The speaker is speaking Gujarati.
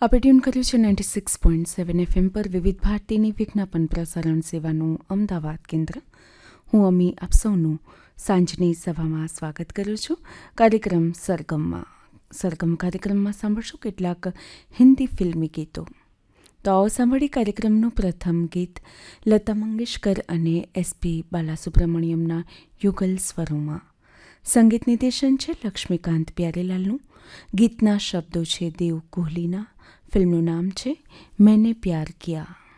આપણે ટ્યુન કર્યું છે 96.7 FM પર વિવિધ ભારતીની વિજ્ઞાપન પ્રસારણ સેવાનું અમદાવાદ કેન્દ્ર. હું અમી આપ સૌનું સાંજની સભામાં સ્વાગત કરું છું. કાર્યક્રમ સરગમ કાર્યક્રમમાં સાંભળશું કેટલાક હિન્દી ફિલ્મી ગીતો. તો આવો સાંભળી કાર્યક્રમનું પ્રથમ ગીત લતા મંગેશકર અને SP બાલાસુબ્રમણ્યમના યુગલ સ્વરોમાં. સંગીત નિર્દેશન છે લક્ષ્મીકાંત પ્યારેલાલનું. ગીતના શબ્દો છે દેવ કોહલીના. ફિલ્મનું નામ છે મેને પ્યાર કિયા.